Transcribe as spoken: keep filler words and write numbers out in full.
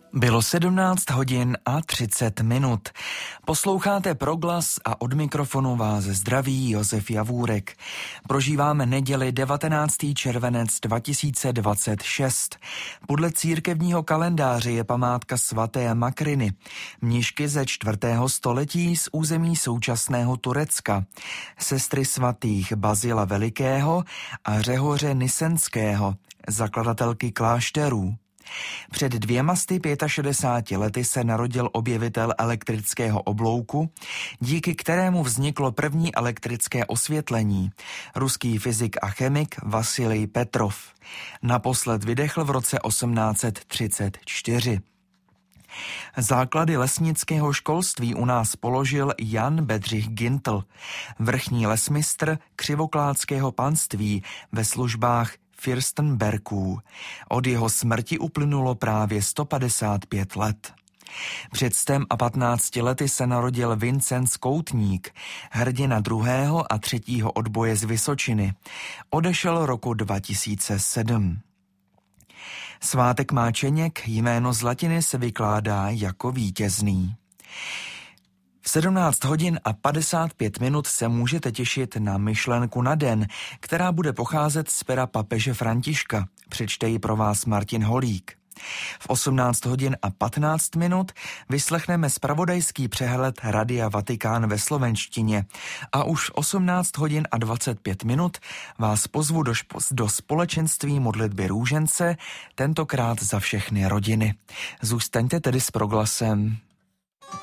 Bylo sedmnáct hodin a třicet minut. Posloucháte Proglas a od mikrofonu vás zdraví Josef Javůrek. Prožíváme neděli devatenáctého červenec dva tisíce dvacet šest. Podle církevního kalendáře je památka svaté Makriny, mnišky ze čtvrtého století z území současného Turecka, sestry svatých Bazila Velikého a Řehoře Nysenského, zakladatelky klášterů. Před dvěma sty šedesáti lety se narodil objevitel elektrického oblouku, díky kterému vzniklo první elektrické osvětlení, ruský fyzik a chemik Vasilij Petrov. Naposled vydechl v roce osmnáct set třicet čtyři. Základy lesnického školství u nás položil Jan Bedřich Gintl, vrchní lesmistr křivoklátského panství ve službách Fürstenbergů. Od jeho smrti uplynulo právě sto padesát pět let. Před stem a patnácti lety se narodil Vincenc Koutník, hrdina druhého a třetího odboje z Vysočiny. Odešel roku dva tisíce sedm. Svátek má Čeněk, jméno z latiny se vykládá jako vítězný. V sedmnáct hodin a padesát pět minut se můžete těšit na myšlenku na den, která bude pocházet z pera papeže Františka. Přečte ji pro vás Martin Holík. V osmnáct hodin a patnáct minut vyslechneme zpravodajský přehled Radia Vatikán ve slovenštině a už v osmnáct hodin a dvacet pět minut vás pozvu do, špo, do společenství modlitby růžence, tentokrát za všechny rodiny. Zůstaňte tedy s Proglasem.